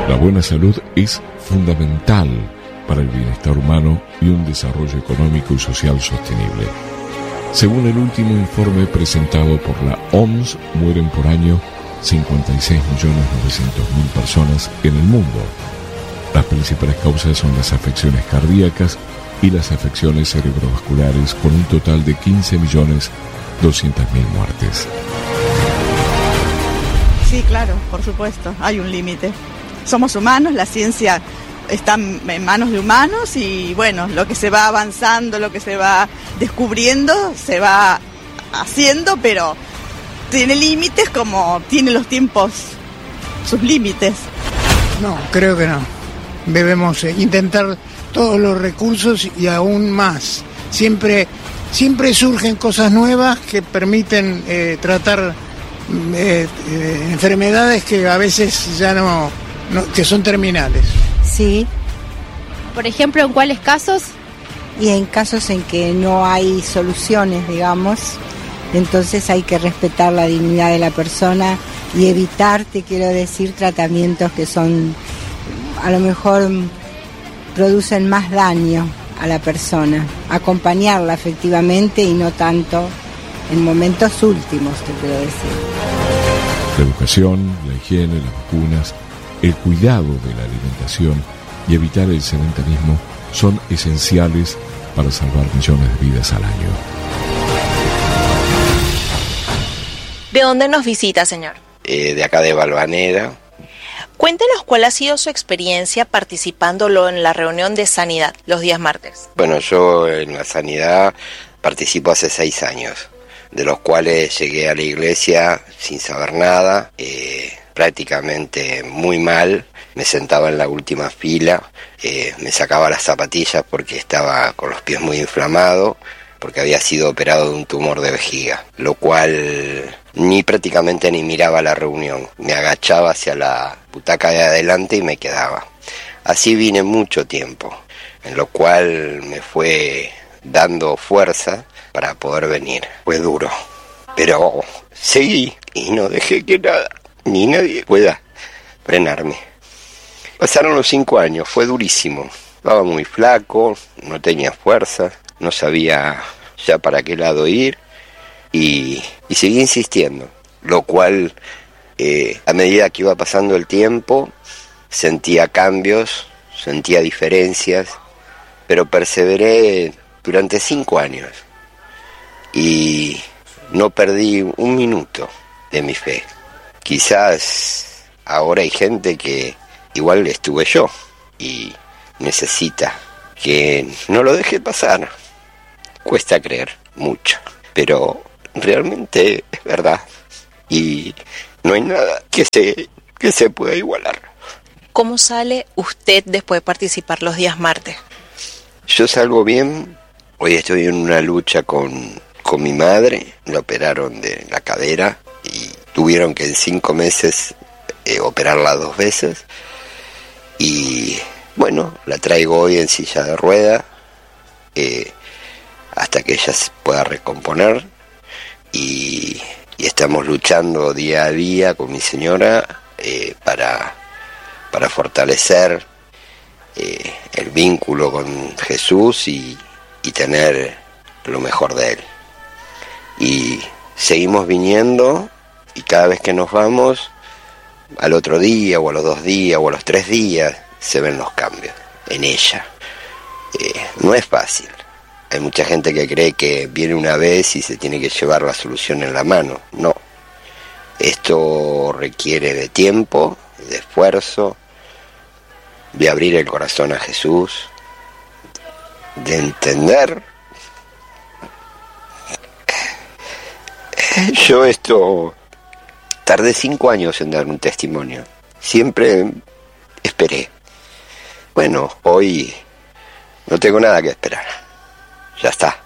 La buena salud es fundamental para el bienestar humano y un desarrollo económico y social sostenible. Según el último informe presentado por la OMS, mueren por año 56.900.000 personas en el mundo. Las principales causas son las afecciones cardíacas y las afecciones cerebrovasculares, con un total de 15.200.000 muertes. Sí, claro, por supuesto, hay un límite. Somos humanos, la ciencia está en manos de humanos y bueno, lo que se va avanzando, lo que se va descubriendo, se va haciendo, pero tiene límites como tiene los tiempos, sus límites. No, creo que no. Debemos intentar todos los recursos y aún más. Siempre surgen cosas nuevas que permiten tratar enfermedades que a veces ya no, que son terminales. Sí. Por ejemplo, ¿en cuáles casos? Y en casos en que no hay soluciones, digamos, entonces hay que respetar la dignidad de la persona y evitar, te quiero decir, tratamientos que son, a lo mejor, producen más daño a la persona. Acompañarla efectivamente y no tanto en momentos últimos, te quiero decir. La educación, la higiene, las vacunas, el cuidado de la alimentación y evitar el sedentarismo son esenciales para salvar millones de vidas al año. ¿De dónde nos visita, señor? De acá de Valvanera. Cuéntenos cuál ha sido su experiencia participándolo en la reunión de sanidad los días martes. Bueno, yo en la sanidad participo hace 6 años, de los cuales llegué a la iglesia sin saber nada, prácticamente muy mal. Me sentaba en la última fila, me sacaba las zapatillas porque estaba con los pies muy inflamados, porque había sido operado de un tumor de vejiga, lo cual prácticamente ni miraba la reunión. Me agachaba hacia la butaca de adelante y me quedaba. Así vine mucho tiempo, en lo cual me fue dando fuerza para poder venir. Fue duro, pero seguí y no dejé que nada ni nadie pueda frenarme. Pasaron los 5 años, fue durísimo. Estaba muy flaco, no tenía fuerza, no sabía ya para qué lado ir y seguí insistiendo, lo cual a medida que iba pasando el tiempo sentía cambios, sentía diferencias, pero perseveré durante 5 años y no perdí un minuto de mi fe. Quizás ahora hay gente que igual estuve yo y necesita que no lo deje pasar. Cuesta creer mucho, pero realmente es verdad y no hay nada que se pueda igualar. ¿Cómo sale usted después de participar los días martes? Yo salgo bien. Hoy estoy en una lucha con mi madre. La operaron de la cadera y tuvieron que en 5 meses operarla 2 veces. Y bueno, la traigo hoy en silla de ruedas hasta que ella se pueda recomponer. Y estamos luchando día a día con mi señora para fortalecer el vínculo con Jesús y tener lo mejor de Él. Y seguimos viniendo y cada vez que nos vamos, al otro día o a los 2 días o a los 3 días, se ven los cambios en ella. No es fácil. Hay mucha gente que cree que viene una vez y se tiene que llevar la solución en la mano. No. Esto requiere de tiempo, de esfuerzo, de abrir el corazón a Jesús, de entender. Yo tardé 5 años en dar un testimonio. Siempre esperé. Bueno, hoy no tengo nada que esperar. Ya está.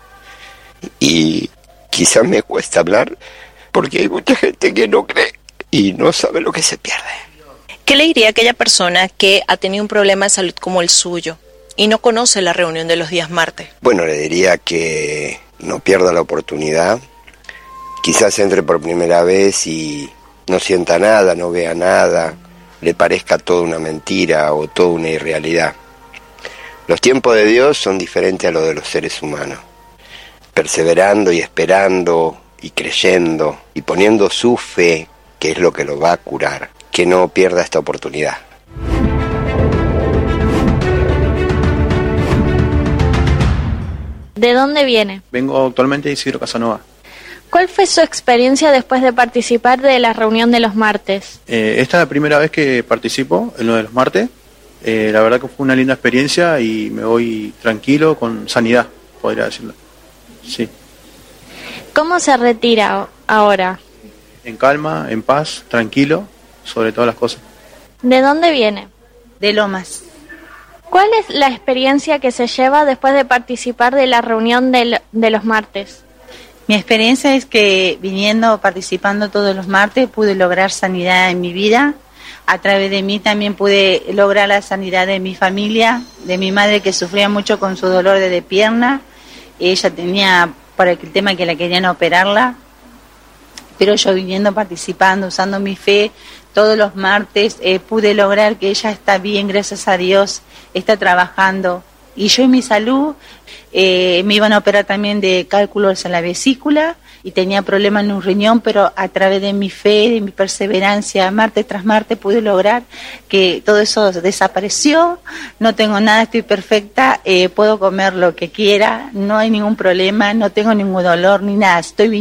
Y quizás me cuesta hablar porque hay mucha gente que no cree y no sabe lo que se pierde. ¿Qué le diría a aquella persona que ha tenido un problema de salud como el suyo y no conoce la reunión de los días martes? Bueno, le diría que no pierda la oportunidad. Quizás entre por primera vez y no sienta nada, no vea nada, le parezca toda una mentira o toda una irrealidad. Los tiempos de Dios son diferentes a los de los seres humanos. Perseverando y esperando y creyendo y poniendo su fe, que es lo que lo va a curar, que no pierda esta oportunidad. ¿De dónde viene? Vengo actualmente de Isidro Casanova. ¿Cuál fue su experiencia después de participar de la reunión de los martes? Esta es la primera vez que participo en lo de los martes. La verdad que fue una linda experiencia y me voy tranquilo, con sanidad, podría decirlo. Sí. ¿Cómo se retira ahora? En calma, en paz, tranquilo, sobre todas las cosas. ¿De dónde viene? De Lomas. ¿Cuál es la experiencia que se lleva después de participar de la reunión de los martes? Mi experiencia es que participando todos los martes, pude lograr sanidad en mi vida. A través de mí también pude lograr la sanidad de mi familia, de mi madre que sufría mucho con su dolor de pierna. Ella tenía, para el tema que la querían operarla, pero yo participando, usando mi fe, todos los martes pude lograr que ella está bien, gracias a Dios, está trabajando. Y yo en mi salud me iban a operar también de cálculos en la vesícula y tenía problemas en un riñón, pero a través de mi fe, de mi perseverancia, martes tras martes pude lograr que todo eso desapareció. No tengo nada, estoy perfecta, puedo comer lo que quiera, no hay ningún problema, no tengo ningún dolor ni nada.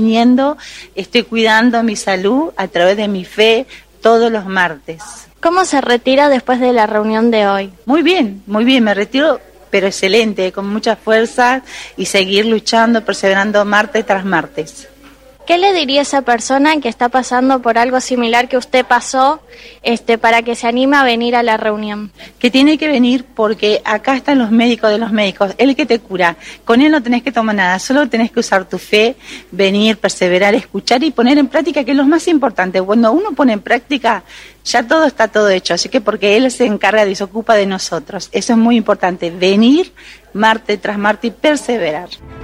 Estoy cuidando mi salud a través de mi fe todos los martes. ¿Cómo se retira después de la reunión de hoy? Muy bien, me retiro, pero excelente, con mucha fuerza y seguir luchando, perseverando martes tras martes. ¿Qué le diría a esa persona que está pasando por algo similar que usted pasó, para que se anime a venir a la reunión? Que tiene que venir porque acá están los médicos de los médicos, él que te cura. Con él no tenés que tomar nada, solo tenés que usar tu fe, venir, perseverar, escuchar y poner en práctica, que es lo más importante. Cuando uno pone en práctica, ya está todo hecho. Así que porque él se encarga y se ocupa de nosotros. Eso es muy importante, venir martes tras martes y perseverar.